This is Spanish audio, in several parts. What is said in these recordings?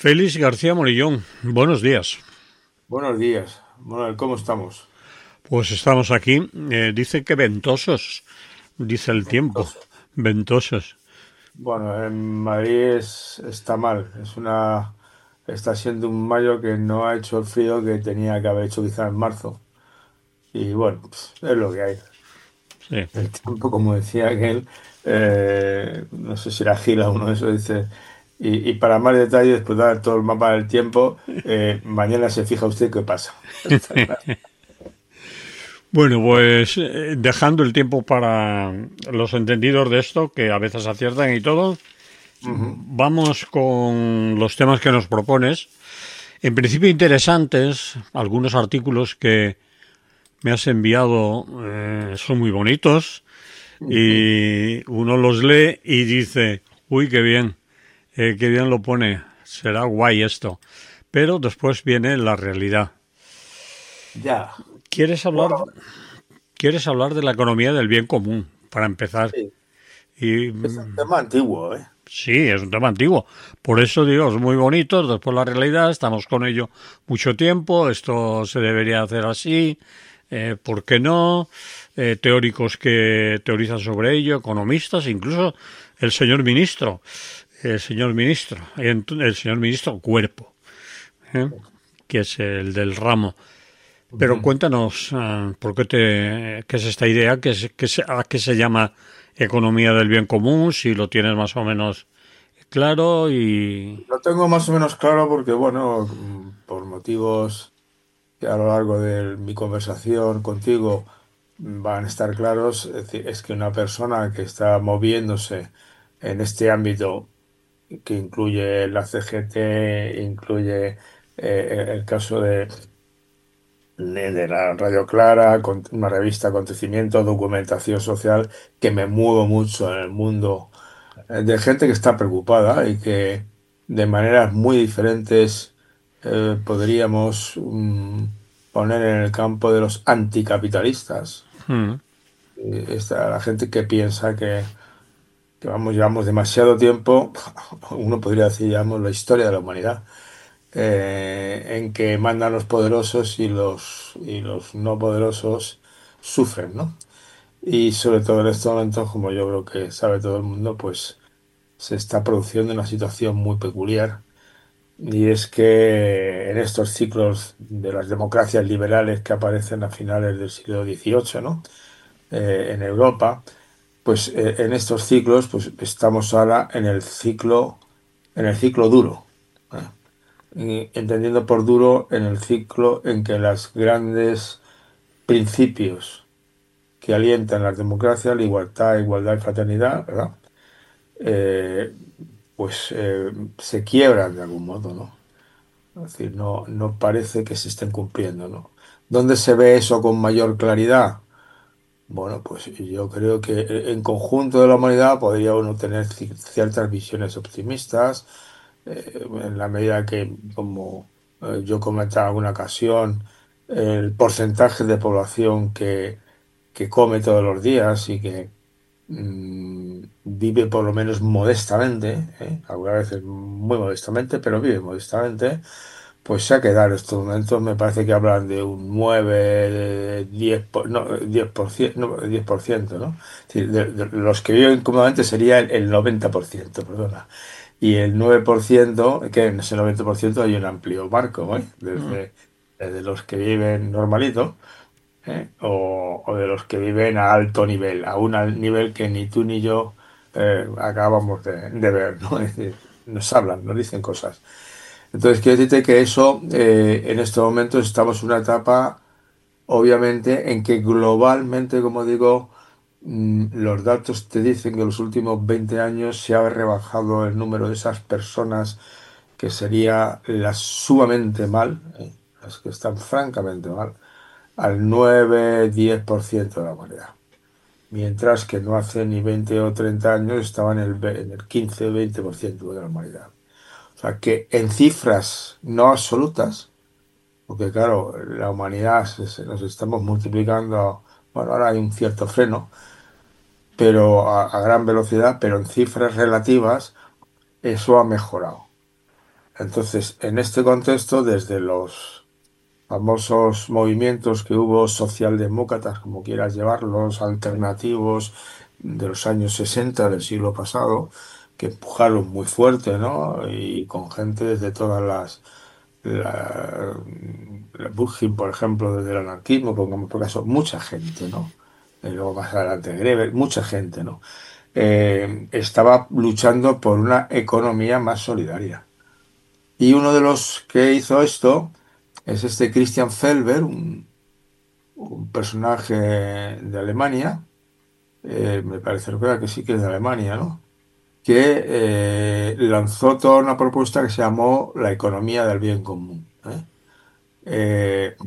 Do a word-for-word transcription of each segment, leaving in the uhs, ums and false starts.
Félix García Morillón, buenos días. Buenos días, Manuel, ¿cómo estamos? Pues estamos aquí. Eh, dice que ventosos, dice el tiempo. Ventoso. Ventosos. Bueno, en Madrid es, está mal, es una, está siendo un mayo que no ha hecho el frío que tenía que haber hecho quizás en marzo. Y bueno, pues, es lo que hay. Sí. El tiempo, como decía aquel, eh, no sé si era Gila o uno de esos, dice, y, y para más detalles, después de dar todo el mapa del tiempo, eh, mañana se fija usted qué pasa. Está claro. Bueno, pues eh, dejando el tiempo para los entendidos de esto, que a veces aciertan y todo, Ujú. vamos con los temas que nos propones. En principio interesantes, algunos artículos que me has enviado eh, son muy bonitos Ujú. y uno los lee y dice, uy, qué bien. Eh, qué bien lo pone, será guay esto. Pero después viene la realidad. Ya. ¿Quieres hablar, Bueno, quieres hablar de la economía del bien común, para empezar? sí, Y es un mm, tema antiguo, ¿eh? sí, es un tema antiguo. Por eso digo, es muy bonito. Después la realidad, estamos con ello mucho tiempo. Esto se debería hacer así. Eh, ¿Por qué no? Eh, teóricos que teorizan sobre ello, economistas, incluso el señor ministro. El señor ministro, el señor ministro Cuerpo. ¿Eh? Que es el del ramo. Pero Ujú. cuéntanos, uh, ¿por qué, te, qué es esta idea? ¿Qué, es, qué se, ¿A qué se llama economía del bien común? Si lo tienes más o menos claro y... Lo tengo más o menos claro porque, bueno, mm, por motivos que a lo largo de mi conversación contigo mm, van a estar claros, es decir, es que una persona que está moviéndose en este ámbito, que incluye la C G T, incluye eh, el caso de, de de la Radio Clara, con una revista Acontecimiento, Documentación Social, que me muevo mucho en el mundo eh, de gente que está preocupada y que de maneras muy diferentes eh, podríamos mm, poner en el campo de los anticapitalistas. Mm, Eh, Está la gente que piensa que, que vamos, llevamos demasiado tiempo, uno podría decir, llevamos la historia de la humanidad, eh, en que mandan los poderosos y los, y los no poderosos sufren, ¿no? Y sobre todo en estos momentos, como yo creo que sabe todo el mundo, pues se está produciendo una situación muy peculiar y es que en estos ciclos de las democracias liberales que aparecen a finales del siglo dieciocho, ¿no? Eh, en Europa, pues eh, en estos ciclos pues estamos ahora en el ciclo en el ciclo duro, ¿eh? Y entendiendo por duro en el ciclo en que los grandes principios que alientan las democracias, la igualdad, igualdad y fraternidad, ¿verdad? Eh, pues eh, se quiebran de algún modo, ¿no? Es decir, no, no parece que se estén cumpliendo, ¿no? ¿Dónde se ve eso con mayor claridad? Bueno, pues yo creo que eh, en conjunto de la humanidad podría uno tener ci- ciertas visiones optimistas, eh, en la medida que, como eh, yo comentaba en alguna ocasión, el porcentaje de población que, que come todos los días y que mm, vive por lo menos modestamente, ¿eh? Algunas veces muy modestamente, pero vive modestamente, pues se ha quedado en estos momentos, me parece que hablan de un nueve diez por, no, diez por ciento, no, diez por ciento, ¿no? Es decir, de, de los que viven cómodamente sería el, el noventa por ciento, perdona. Y el nueve por ciento, que en ese noventa por ciento hay un amplio marco, ¿eh? mm, Desde, desde los que viven normalito, ¿eh? O, o de los que viven a alto nivel, a un al- nivel que ni tú ni yo eh, acabamos de, de ver, ¿no? Es decir, nos hablan, nos dicen cosas. Entonces, quiero decirte que eso, eh, en estos momentos estamos en una etapa, obviamente, en que globalmente, como digo, mm, los datos te dicen que en los últimos veinte años se ha rebajado el número de esas personas que sería las sumamente mal, ¿eh? Las que están francamente mal, al nueve-diez por ciento de la humanidad. Mientras que no hace ni veinte o treinta años estaba en el, ve- en el quince-veinte por ciento de la humanidad. O sea que en cifras no absolutas, porque claro, la humanidad se- se- nos estamos multiplicando, bueno, ahora hay un cierto freno, pero a, a gran velocidad, pero en cifras relativas eso ha mejorado. Entonces, en este contexto, desde los famosos movimientos que hubo socialdemócratas, como quieras llevarlos, alternativos de los años sesenta del siglo pasado, que empujaron muy fuerte, ¿no? Y con gente desde todas las... La, la Burgin, por ejemplo, desde el anarquismo, pongamos por caso, mucha gente, ¿no? Y luego más adelante Greber, mucha gente, ¿no? Eh, estaba luchando por una economía más solidaria. Y uno de los que hizo esto es este Christian Felber, un, un personaje de Alemania, eh, me parece recordar que sí que es de Alemania, ¿no? Que eh, lanzó toda una propuesta que se llamó la economía del bien común. ¿Eh? Eh,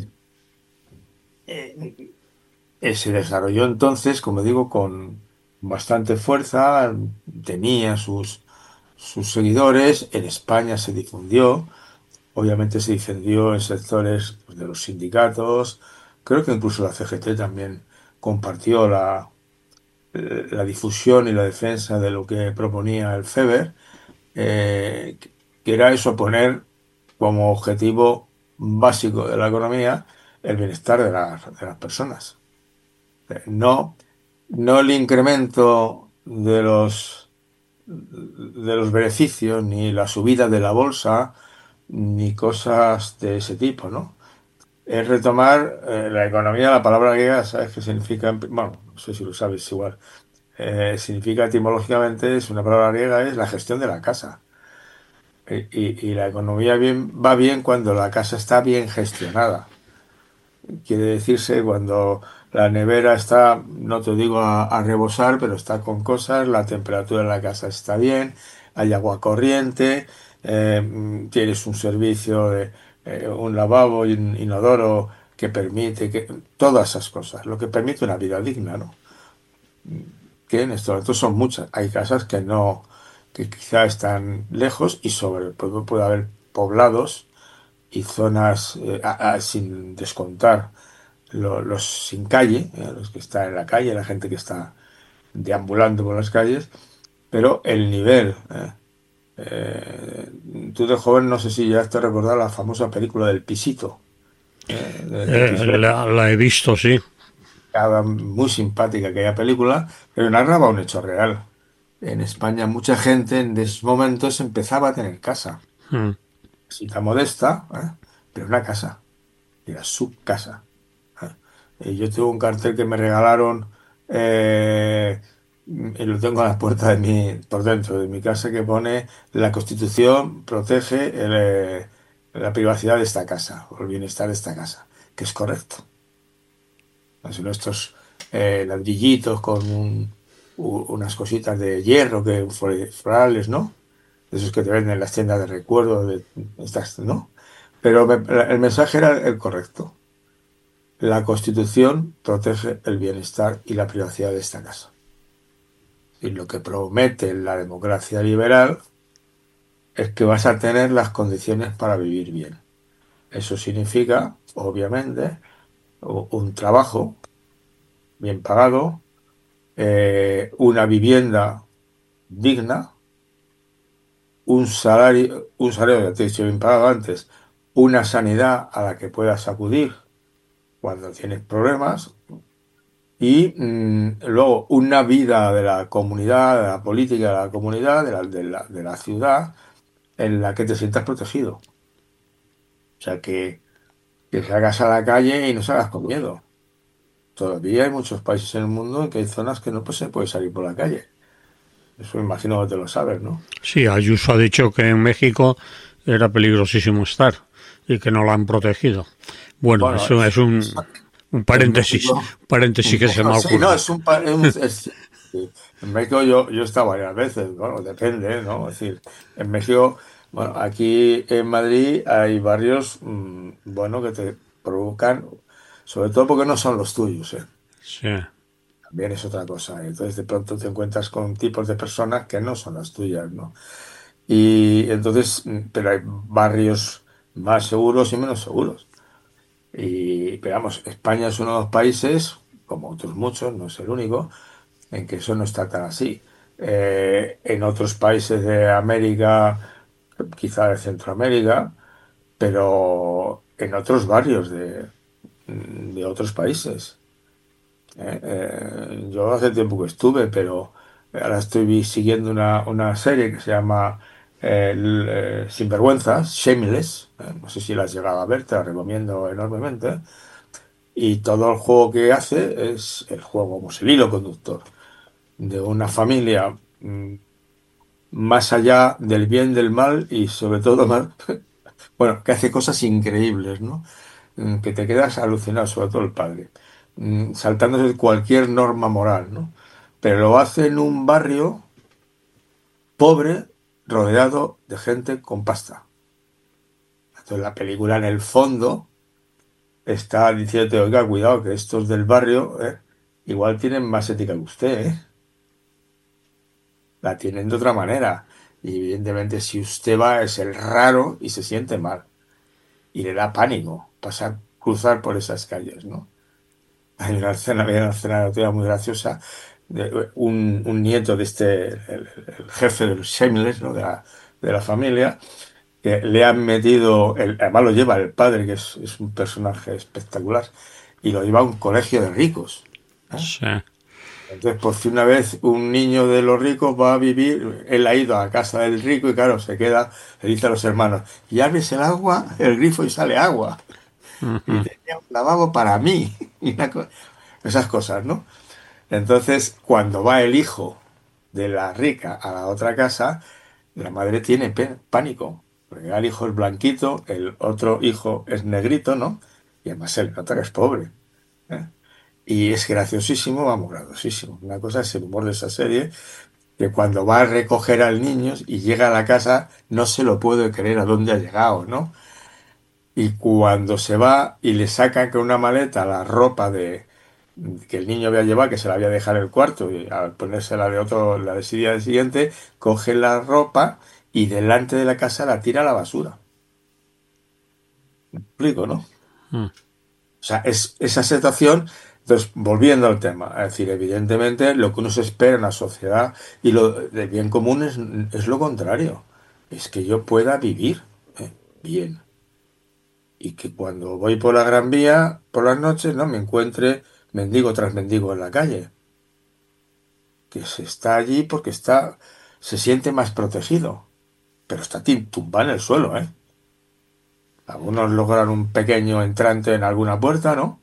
eh, eh, Se desarrolló entonces, como digo, con bastante fuerza, tenía sus, sus seguidores, en España se difundió. Obviamente se difundió en sectores pues, de los sindicatos, creo que incluso la C G T también compartió la, la difusión y la defensa de lo que proponía el Feber, eh, que era eso, poner como objetivo básico de la economía el bienestar de las, de las personas. Eh, No, no el incremento de los, de los beneficios, ni la subida de la bolsa, ni cosas de ese tipo, ¿no? Es retomar eh, la economía, la palabra griega, ¿sabes qué significa? Bueno, no sé si lo sabes igual. Eh, significa etimológicamente, es una palabra griega, es la gestión de la casa. Y, y- y la economía bien, va bien cuando la casa está bien gestionada. Quiere decirse cuando la nevera está, no te digo a, a rebosar, pero está con cosas, la temperatura de la casa está bien, hay agua corriente, eh, mm, tienes un servicio de eh, un lavabo y un inodoro que permite que todas esas cosas, lo que permite una vida digna, ¿no? Que en estos momentos son muchas. Hay casas que no, que quizá están lejos y sobre puede, puede haber poblados y zonas eh, a- a- sin descontar lo- los sin calle, eh, los que están en la calle, la gente que está deambulando por las calles, pero el nivel. eh, eh, Tú de joven no sé si ya te recordás la famosa película del Pisito, eh, de Eh, X B, la, la he visto, sí. muy simpática aquella película, pero narraba un hecho real. En España mucha gente en esos momentos empezaba a tener casa, Mm. casita modesta, ¿eh? Pero una casa, era su casa. ¿Eh? Y yo tuve un cartel que me regalaron, eh, y lo tengo a las puertas de mi, por dentro de mi casa, que pone: la Constitución protege el, eh, la privacidad de esta casa, o el bienestar de esta casa, que es correcto. Así nuestros eh, ladrillitos con un- u- unas cositas de hierro que fore- forales, ¿no? De esos que te venden en las tiendas de recuerdo, de estas, ¿no? Pero me- el mensaje era el correcto. La Constitución protege el bienestar y la privacidad de esta casa. Y lo que promete la democracia liberal es que vas a tener las condiciones para vivir bien. Eso significa, obviamente, u- un trabajo bien pagado, eh, una vivienda digna, un salario, un salario que te he dicho bien pagado antes, una sanidad a la que puedas acudir cuando tienes problemas y mm, luego una vida de la comunidad, de la política de la comunidad, de la, de la, de la ciudad en la que te sientas protegido. O sea, que, que salgas a la calle y no salgas con miedo. Todavía hay muchos países en el mundo en que hay zonas que no pues, se puede salir por la calle. Eso me imagino que te lo sabes, ¿no? Sí, Ayuso ha dicho que en México era peligrosísimo estar y que no la han protegido. Bueno, Bueno, eso es es, un, un en paréntesis, México, un paréntesis que se me bueno, ha sí, no, ocurrido. es un... pa- es un- es- sí. En México yo, yo he estado varias veces, bueno, depende, ¿no? Es decir, en México, bueno, aquí en Madrid hay barrios, mm, bueno, que te provocan, sobre todo porque no son los tuyos, ¿eh? Sí. También es otra cosa. Entonces de pronto te encuentras con tipos de personas que no son las tuyas, ¿no? Y entonces, mm, pero hay barrios más seguros y menos seguros. Y, pero vamos, España es uno de los países, como otros muchos, no es el único, en que eso no está tan así. Eh, en otros países de América, quizá de Centroamérica, pero en otros barrios de, de otros países. ¿eh? Eh, yo hace tiempo que estuve, pero ahora estoy vi- siguiendo una, una serie que se llama eh, el, eh, Sinvergüenzas, Shameless. ¿eh? No sé si la has llegado a ver, te la recomiendo enormemente. Y todo el juego que hace es el juego, como el hilo conductor de una familia mm, más allá del bien, del mal y sobre todo más, bueno, que hace cosas increíbles, ¿no? Mm, Que te quedas alucinado, sobre todo el padre, mm, saltándose cualquier norma moral, ¿no? Pero lo hace en un barrio pobre, rodeado de gente con pasta. Entonces la película en el fondo está diciendo, oiga, cuidado, que estos del barrio, ¿eh? Igual tienen más ética que usted, ¿eh? La tienen de otra manera. Y evidentemente si usted va es el raro y se siente mal. Y le da pánico pasar, cruzar por esas calles, ¿no? Hay una escena, había una escena de la muy graciosa de un, un nieto de este, el, el jefe de los Shameless, ¿no? De la, de la familia, que le han metido, el, además lo lleva el padre, que es, es un personaje espectacular, y lo lleva a un colegio de ricos. ¿eh? Sí. Entonces, por fin una vez un niño de los ricos va a vivir, él ha ido a la casa del rico y claro, se queda, le dice a los hermanos, y abres el agua, el grifo y sale agua. Y Ujú. tenía un lavabo para mí. Y una co- esas cosas, ¿no? Entonces, cuando va el hijo de la rica a la otra casa, la madre tiene pe- pánico. Porque el hijo es blanquito, el otro hijo es negrito, ¿no? Y además se le nota que es pobre. ¿eh? Y es graciosísimo, vamos, graciosísimo. Una cosa es el humor de esa serie, que cuando va a recoger al niño y llega a la casa, no se lo puede creer a dónde ha llegado, ¿no? Y cuando se va y le sacan con una maleta la ropa de que el niño había llevado, que se la había dejado en el cuarto, y al ponerse la de otro, la de ese día siguiente, coge la ropa y delante de la casa la tira a la basura. ¿Me explico, no? Mm. O sea, es esa situación. Entonces, volviendo al tema, es decir, evidentemente lo que uno se espera en la sociedad y lo del bien común es, es lo contrario. Es que yo pueda vivir ¿eh? bien. Y que cuando voy por la Gran Vía por las noches no me encuentre mendigo tras mendigo en la calle, que se está allí porque está, se siente más protegido, pero está tim- tumbado en el suelo, ¿eh? Algunos logran un pequeño entrante en alguna puerta, ¿no?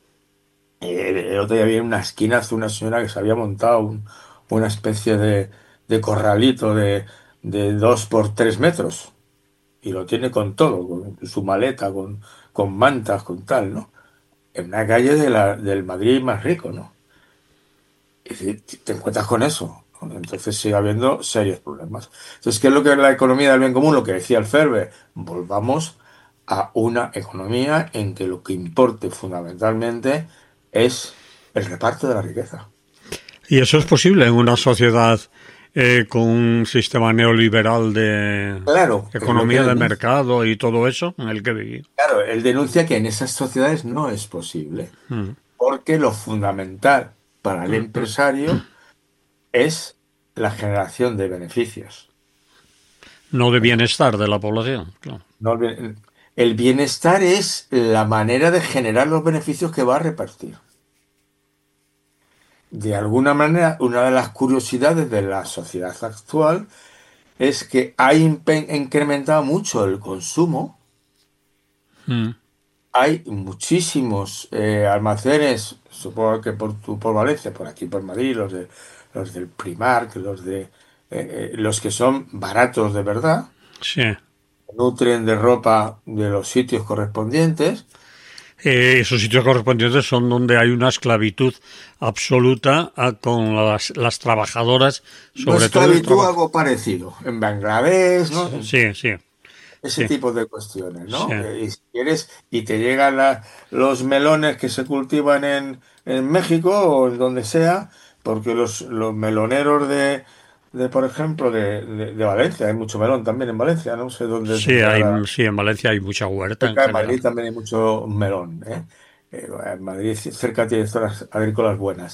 Eh, el otro día había en una esquina hace una señora que se había montado un- una especie de, de corralito de, de dos por tres metros y lo tiene con todo, con su maleta, con, con mantas, con tal, ¿no? En una calle de la, del Madrid más rico, ¿no? Y si te encuentras con eso, ¿no? Entonces sigue habiendo serios problemas. Entonces, ¿qué es lo que es la economía del bien común? Lo que decía el Ferber, volvamos a una economía en que lo que importe fundamentalmente es el reparto de la riqueza. Y eso es posible en una sociedad eh, con un sistema neoliberal de Claro, que es lo que economía de denuncia. mercado y todo eso en el que vivir. Claro, él denuncia que en esas sociedades no es posible, Mm. porque lo fundamental para el empresario es la generación de beneficios. No de bienestar de la población. Claro. No el bien- el bienestar es la manera de generar los beneficios que va a repartir. De alguna manera, una de las curiosidades de la sociedad actual es que ha impe- incrementado mucho el consumo. Mm. Hay muchísimos eh, almacenes, supongo que por, tu- por Valencia, por aquí por Madrid, los de, los del Primark, los de eh, eh, los que son baratos de verdad, Sí. nutren de ropa de los sitios correspondientes. Eh, esos sitios correspondientes son donde hay una esclavitud absoluta a- con las, las trabajadoras, No sobre todo el esclavitud, trabajo. algo parecido. En Bangladesh, ¿no? Sí, sí, sí, Ese sí, tipo de cuestiones, sí. ¿no? Eh, y si quieres, y te llegan la- los melones que se cultivan en, en México o en donde sea, porque los, los meloneros de, de, por ejemplo, de, de- de Valencia, hay mucho melón también en Valencia, no sé dónde es Sí, donde hay, ahora, sí, en Valencia hay mucha huerta en cerca de general. Madrid también hay mucho melón, ¿eh? Eh, en Madrid cerca tiene zonas agrícolas buenas.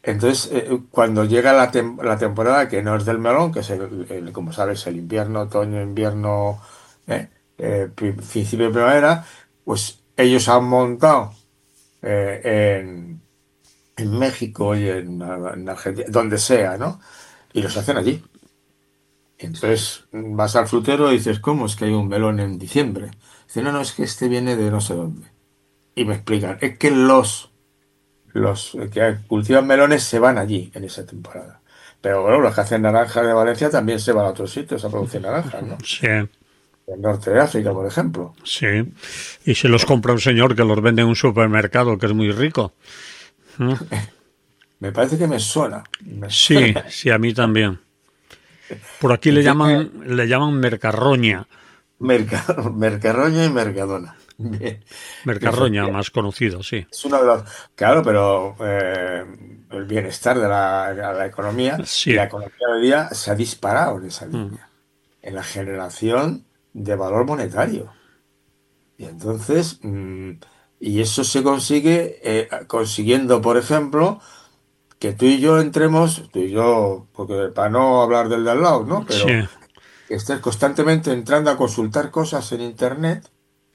Entonces, eh, cuando llega la, tem- la temporada que no es del melón, que es el, el- como sabes, el invierno, otoño, invierno, eh, eh, pri- principio de primavera, pues ellos han montado eh, en, en México y en, en Argentina, donde sea, ¿no? Y los hacen allí. Entonces vas al frutero y dices, ¿cómo es que hay un melón en diciembre? Dice, no, no, es que este viene de no sé dónde. Y me explican, es que los Los que cultivan melones se van allí en esa temporada. Pero bueno, los que hacen naranjas de Valencia también se van a otros sitios a producir naranjas, ¿no? Sí, El norte de África, por ejemplo. sí. Y se los compra un señor que los vende en un supermercado que es muy rico. ¿Mm? Me parece que me suena. Me Sí, suena. sí, a mí también. Por aquí le Entonces, llaman, le llaman mercarroña. Merca- Mercarroña y Mercadona. Bien. Y Mercarroña, efectivamente, más conocido, sí. es uno de los. Claro, pero eh, el bienestar de la, la economía y Sí. la economía de hoy día se ha disparado en esa Mm. línea, en la generación de valor monetario. Y entonces, mm, y eso se consigue eh, consiguiendo, por ejemplo, que tú y yo entremos, tú y yo, porque para no hablar del de al lado, ¿no? Sí, Pero que estés constantemente entrando a consultar cosas en Internet.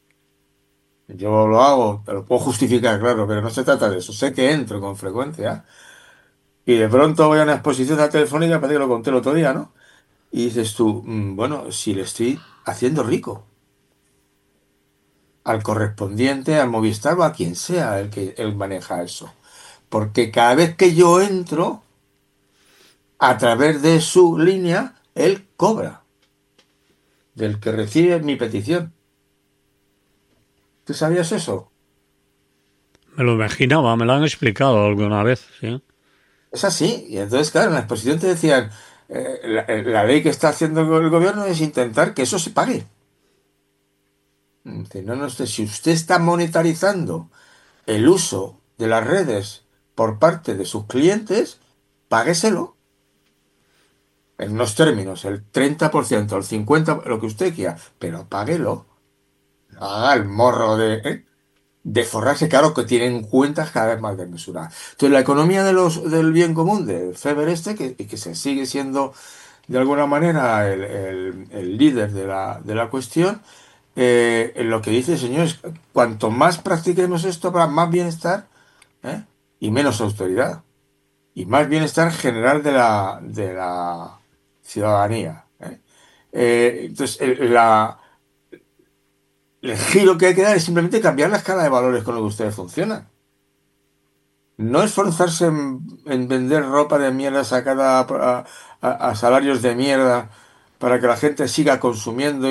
Yo lo hago, te lo puedo justificar, claro, pero no se trata de eso. Sé que entro con frecuencia y de pronto voy a una exposición de telefónica, parece que lo conté el otro día, ¿no? Y dices tú, mm, bueno, si le estoy haciendo rico al correspondiente, al Movistar o a quien sea el que él maneja eso. Porque cada vez que yo entro, a través de su línea, él cobra del que recibe mi petición. ¿Tú sabías eso? me lo imaginaba, me lo han explicado alguna vez, sí. Es así. Y entonces, claro, en la exposición te decían, eh, la, la ley que está haciendo el gobierno es intentar que eso se pague. Dice, no, no, usted, si usted está monetarizando el uso de las redes por parte de sus clientes, págueselo. En unos términos, el treinta por ciento, el cincuenta por ciento, lo que usted quiera, pero páguelo. No haga el morro de, ¿eh? de forrarse, claro que tienen cuentas cada vez más desmesuradas. Entonces, la economía de los, del bien común, del Feber este, que, y que se sigue siendo de alguna manera el, el- el líder de la, de la cuestión, eh, lo que dice, señores, cuanto más practiquemos esto, habrá más bienestar, ¿eh? y menos austeridad, y más bienestar general de la, de la ciudadanía. ¿eh? Eh, entonces, el, la, el giro que hay que dar es simplemente cambiar la escala de valores con lo que ustedes funcionan. No esforzarse en, en vender ropa de mierda sacada a, a- a- a salarios de mierda para que la gente siga consumiendo